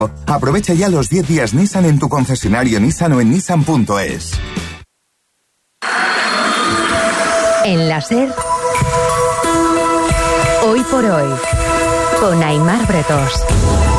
Aprovecha ya los 10 días Nissan en tu concesionario Nissan o en nissan.es. En la SER, hoy por hoy, con Aimar Bretos.